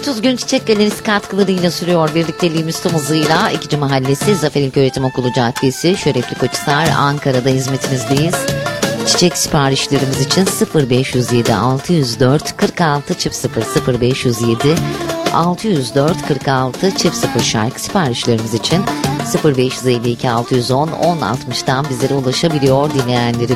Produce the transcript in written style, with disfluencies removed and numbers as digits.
30 gün Çiçek Galerisi katkılarıyla sürüyor birlikteliğimiz tüm hızıyla. 2. Mahallesi Zafer İlköğretim Okulu Caddesi, Şerefli Koçhisar, Ankara'da hizmetinizdeyiz. Çiçek siparişlerimiz için 0507 604 46 0 0507 604 46 0 şarkı siparişlerimiz için 0552 610 1060'dan bizlere ulaşabiliyor dinleyenleri.